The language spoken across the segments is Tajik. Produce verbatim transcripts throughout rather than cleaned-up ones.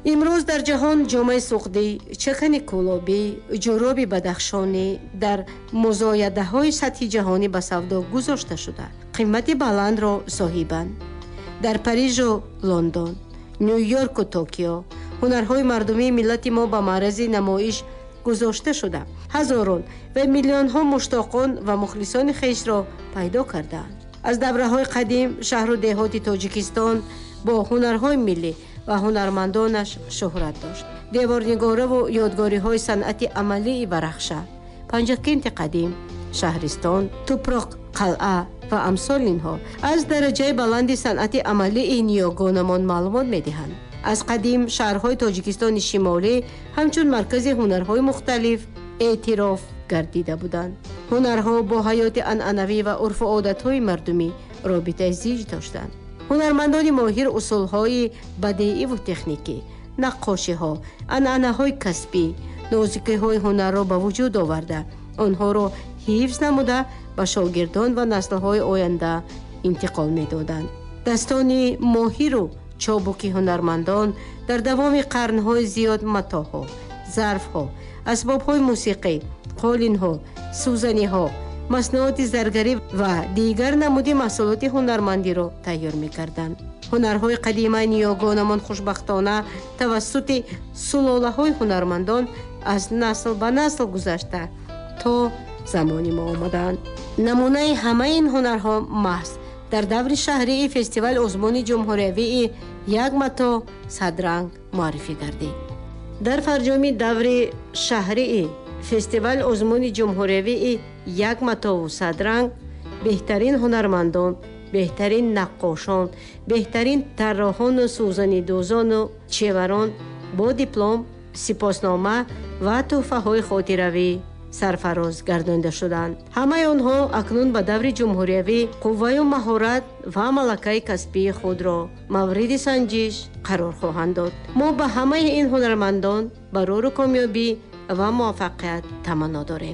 имрӯз дар ҷаҳон ҷомаи суғдӣ, чакани кӯлобӣ, ҷуроби бадахшонӣ дар музоядаҳои сатҳи ҷаҳонӣ ба савдо гузошта шуда қимати баландро соҳибанд. дар Парижу Лондон, Ню-Йорку Токио ҳунарҳои мардумии миллати мо ба маърази намоиш гузошта шуда ҳазорон ва миллионҳо муштоқон ва мухлисони хешро пайдо кардаанд. аз давраҳои қадим шаҳру деҳоти Тоҷикистон бо ҳунарҳои миллӣ ва ҳунармандонаш шӯҳрат дошт. деворнигараву ёдгориҳои санъати амалии Варахша, Панҷакенти қадим, Шаҳристон, Тупроқ қалъа ва амсоли инҳо аз дараҷаи баланди санъати амалии ниёгонамон маълумот медиҳанд. аз қадим шаҳрҳои Тоҷикистони шимолӣ ҳамчун маркази ҳунарҳои мухталиф эътироф гардида буданд. ҳунарҳо бо ҳаёти анъанавӣ ва урфу одатҳои мардумӣ робитаи зич доштанд. ҳунармандони моҳир усулҳои бадеиву техникӣ, наққошиҳо, анъанаҳои касбӣ, нозикиҳои ҳунарро ба вуҷуд оварда онҳоро ҳифз намуда ба шогирдон ва наслҳои оянда интиқол медоданд. дастони моҳиру чобуки ҳунармандон дар давоми қарнҳои зиёд матоъҳо, зарфҳо, асбобҳои мусиқӣ, қолинҳо, сӯзаниҳо, маснуоти заргарӣ ва дигар намуди маҳсулоти ҳунармандиро тайёр мекарданд. ҳунарҳои қадимаи ниёгонамон хушбахтона тавассути сулолаҳои ҳунармандон аз насл ба насл гузашта то замони мо омаданд. намунаи ҳамаи ин ҳунарҳо маҳз дар даври шаҳрии фестивали озмуни ҷумҳуриявии як матоъ садранг муаррифӣ гардид. дар фарҷоми даври шаҳрии фестивали озмуни ҷумҳуриявии як матоъу садранг беҳтарин ҳунармандон, беҳтарин наққошон, беҳтарин тарроҳону сӯзанидӯзону чеварон бо диплом, сипоснома ва тӯҳфаҳои хотиравӣ сарфароз гардонида шуданд. ҳамаи онҳо акнун ба даври ҷумҳуриявӣ қувваю маҳорат ва малакаи касбии худро мавриди санҷиш қарор хоҳанд дод. мо ба ҳамаи ин ҳунармандон барору комёбӣ ва муваффақият таманно дорем.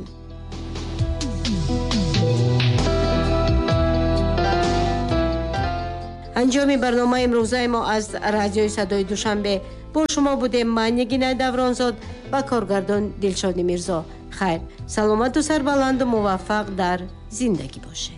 анҷоми барномаи имрӯзаи мо аз радиои садои душанбе бо шумо будем. ман Нигинаи Давронзод ва коргардон Дилшоди Мирзо. хайр, саломату сарбаланду муваффақ дар зиндагӣ бошед.